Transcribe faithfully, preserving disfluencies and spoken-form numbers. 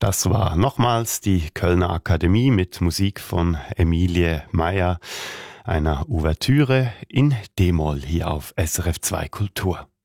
Das war nochmals die Kölner Akademie mit Musik von Emilie Meyer, einer Ouvertüre in D-Moll hier auf S R F zwei Kultur.